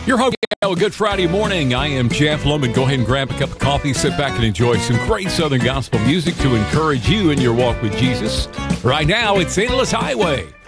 Your host, good Friday morning. I am Jeff Loman. Go ahead and grab a cup of coffee, sit back and enjoy some great Southern gospel music to encourage you in your walk with Jesus. Right now, it's Endless Highway